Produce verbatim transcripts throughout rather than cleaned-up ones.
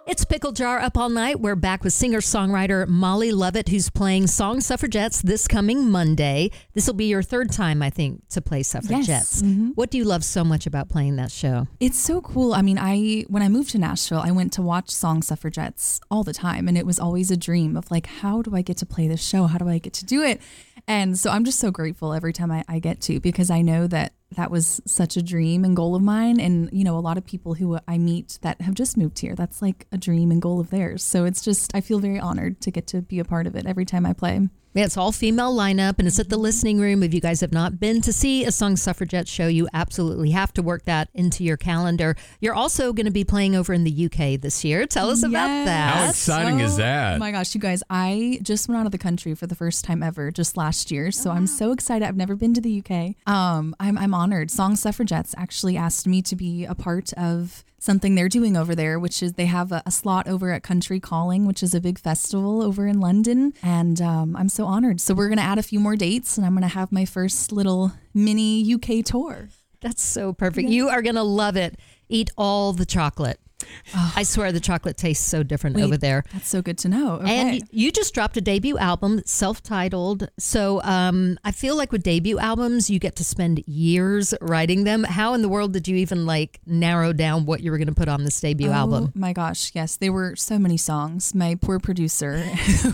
It's Pickle Jar Up All Night. We're back with singer-songwriter Molly Lovett, who's playing Song Suffragettes this coming Monday. This will be your third time, I think, to play Suffragettes. Yes. Mm-hmm. What do you love so much about playing that show? It's so cool. I mean, I when I moved to Nashville, I went to watch Song Suffragettes all the time, and it was always a dream of like, how do I get to play this show? How do I get to do it? And so I'm just so grateful every time I, I get to, because I know that that was such a dream and goal of mine. And, you know, a lot of people who I meet that have just moved here, that's like a dream and goal of theirs. So it's just, I feel very honored to get to be a part of it every time I play. Yeah, it's all female lineup, and it's at the Listening Room. If you guys have not been to see a Song Suffragette show, you absolutely have to work that into your calendar. You're also going to be playing over in the U K this year. Tell us yes. about that. How exciting oh, is that? Oh my gosh, you guys, I just went out of the country for the first time ever just last year. So oh, wow. I'm so excited. I've never been to the U K. Um, I'm, I'm honored. Song Suffragettes actually asked me to be a part of something they're doing over there, which is they have a, a slot over at Country Calling, which is a big festival over in London. And um, I'm so honored. So we're going to add a few more dates, and I'm going to have my first little mini U K tour. That's so perfect. Yeah. You are going to love it. Eat all the chocolate. Oh. I swear the chocolate tastes so different Wait, over there. That's so good to know. Okay. And you just dropped a debut album, self-titled. So um, I feel like with debut albums, you get to spend years writing them. How in the world did you even like narrow down what you were going to put on this debut oh, album? My gosh, yes. There were so many songs. My poor producer,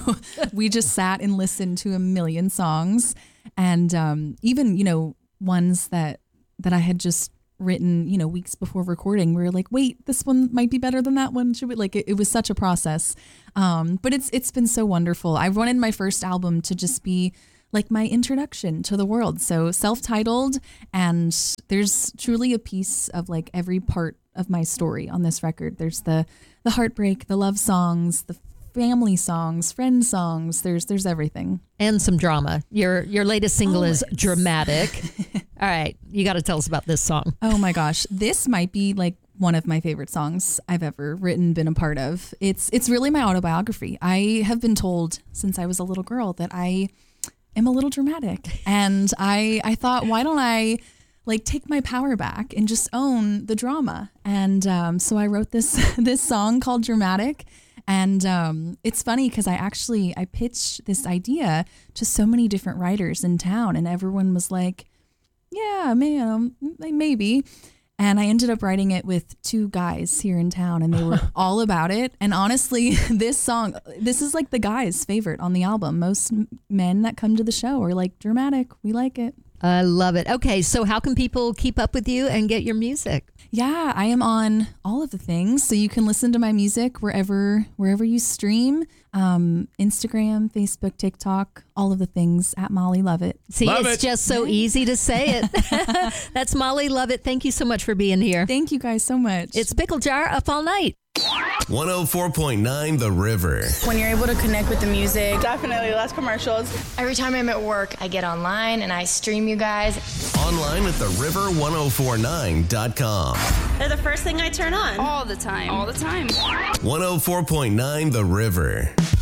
we just sat and listened to a million songs. And um, even, you know, ones that that I had just written, you know, weeks before recording, we were like, wait, this one might be better than that one. Should we like it, it was such a process. Um, but it's it's been so wonderful. I wanted my first album to just be like my introduction to the world. So self-titled, and there's truly a piece of like every part of my story on this record. There's the the heartbreak, the love songs, the family songs, friend songs. There's there's everything. And some drama. Your your latest single Always. is Dramatic. All right, you got to tell us about this song. Oh my gosh, this might be like one of my favorite songs I've ever written, been a part of. It's it's really my autobiography. I have been told since I was a little girl that I am a little dramatic, and I I thought, why don't I like take my power back and just own the drama? And um, so I wrote this this song called Dramatic. And um, it's funny because I actually I pitched this idea to so many different writers in town, and everyone was like, yeah, man, maybe. And I ended up writing it with two guys here in town, and they were all about it. And honestly, this song, this is like the guys' favorite on the album. Most men that come to the show are like, dramatic, we like it. I love it. Okay, so how can people keep up with you and get your music? Yeah, I am on all of the things, so you can listen to my music wherever wherever you stream. Um, Instagram, Facebook, TikTok, all of the things at Molly Lovett. See, Love it's it. just so easy to say it. That's Molly Lovett. Thank you so much for being here. Thank you guys so much. It's Pickle Jar Up All Night. one oh four point nine The River. When you're able to connect with the music. Definitely less commercials. Every time I'm at work, I get online and I stream you guys. Online at the river ten forty-nine dot com. They're the first thing I turn on. All the time. All the time. one oh four point nine The River.